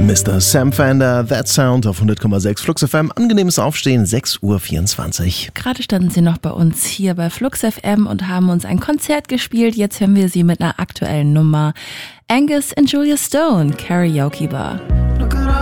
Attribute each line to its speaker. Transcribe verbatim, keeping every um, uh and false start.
Speaker 1: Mister Sam Fender, That Sound auf hundert Komma sechs Flux F M. Angenehmes Aufstehen, sechs Uhr vierundzwanzig.
Speaker 2: Gerade standen sie noch bei uns hier bei Flux F M und haben uns ein Konzert gespielt. Jetzt hören wir sie mit einer aktuellen Nummer. Angus and Julia Stone, Karaoke Bar.